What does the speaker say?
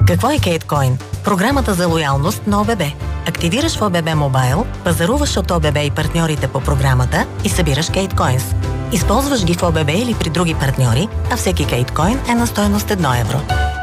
Какво е KateCoin? Програмата за лоялност на ОББ. Активираш в ОББ Mobile, пазаруваш от ОББ и партньорите по програмата и събираш KateCoins. Използваш ги в ОББ или при други партньори, а всеки KateCoin е на стойност 1 евро.